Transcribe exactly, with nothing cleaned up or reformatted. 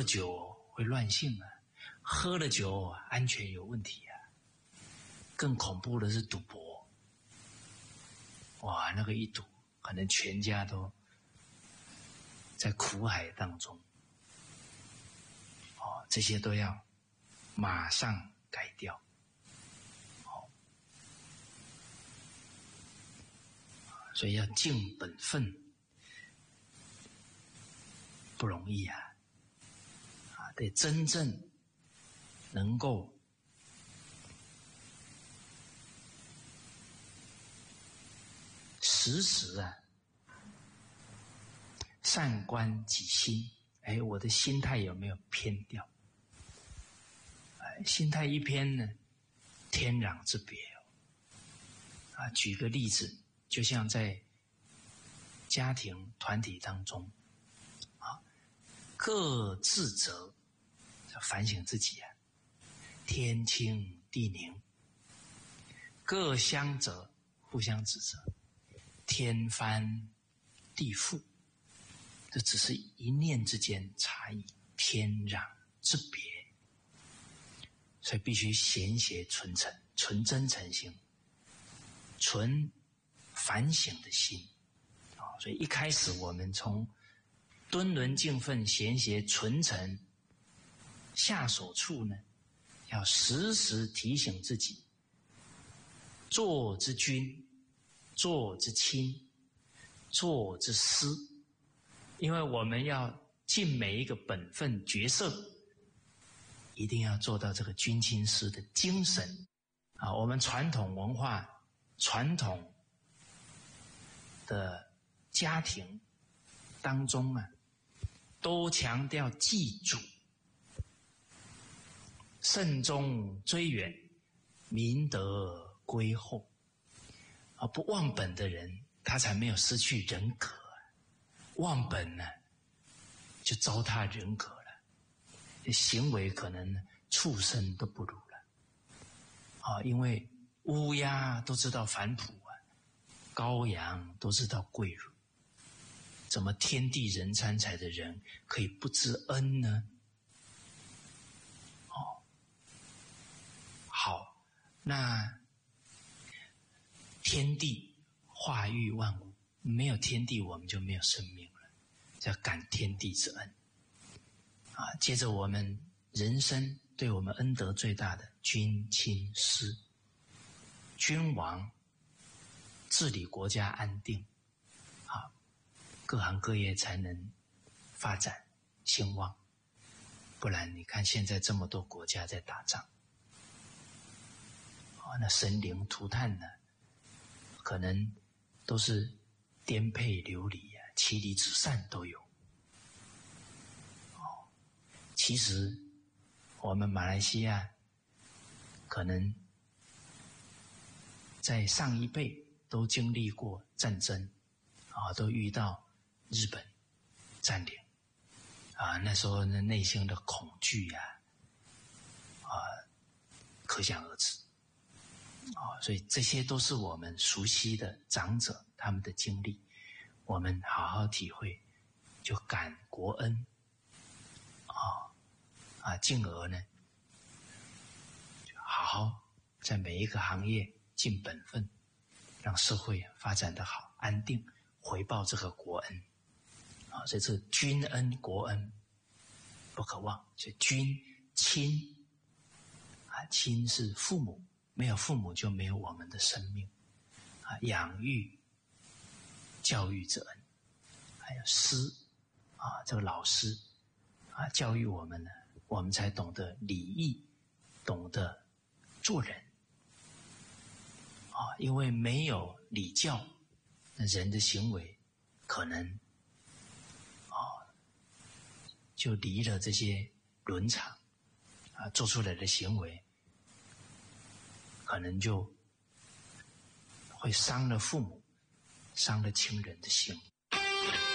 了酒会乱性啊，喝了酒安全有问题啊。更恐怖的是赌博，哇，那个一赌，可能全家都在苦海当中。哦，这些都要马上改掉。哦，所以要尽本分，不容易啊！啊，得真正能够时时啊善观己心。哎，我的心态有没有偏掉？哎，心态一偏呢，天壤之别哦。啊，举个例子，就像在家庭团体当中，啊，各自责，反省自己啊，天清地宁；各相责，互相指责，天翻地覆。这只是一念之间差异，天壤之别。所以必须贤邪纯诚，纯真诚心，纯反省的心。所以一开始我们从敦伦敬分贤邪纯诚下手处呢，要时时提醒自己，做之君，做之亲，做之师。因为我们要尽每一个本分角色，一定要做到这个君亲师的精神啊！我们传统文化、传统的家庭当中啊，都强调祭祖、慎终追远、明德归厚啊！不忘本的人，他才没有失去人格。忘本呢，就糟蹋人格了，行为可能畜生都不如了。啊，因为乌鸦都知道反哺啊，羔羊都知道跪乳，怎么天地人参才的人可以不知恩呢？哦，好，那天地化育万物。没有天地，我们就没有生命了，要感天地之恩啊！接着我们人生对我们恩德最大的君亲师，君王治理国家安定啊，各行各业才能发展兴旺。不然你看现在这么多国家在打仗啊，那生灵涂炭呢，可能都是颠沛流离啊，妻离子散都有。哦，其实我们马来西亚可能在上一辈都经历过战争啊，都遇到日本占领啊，那时候那内心的恐惧呀，啊，可想而知。啊，所以这些都是我们熟悉的长者他们的经历，我们好好体会，就感国恩啊啊，进而呢，就好好在每一个行业尽本分，让社会发展得好，安定，回报这个国恩啊。所以这君恩国恩不可忘。所以君亲啊，亲是父母。没有父母就没有我们的生命啊！养育、教育之恩，还有师啊，这个老师啊，教育我们呢，我们才懂得礼义，懂得做人啊！因为没有礼教，那人的行为可能啊，就离了这些伦常啊，做出来的行为。可能就会伤了父母，伤了亲人的心。